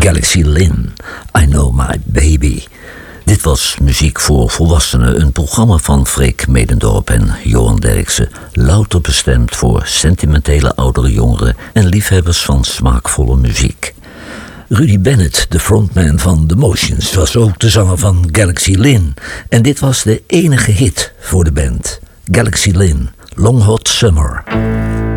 Galaxy Lin, I Know My Baby. Dit was Muziek voor Volwassenen, een programma van Freek Medendorp en Johan Derksen. Louter bestemd voor sentimentele oudere jongeren en liefhebbers van smaakvolle muziek. Rudy Bennett, de frontman van The Motions, was ook de zanger van Galaxy Lin. En dit was de enige hit voor de band. Galaxy Lin, Long Hot Summer.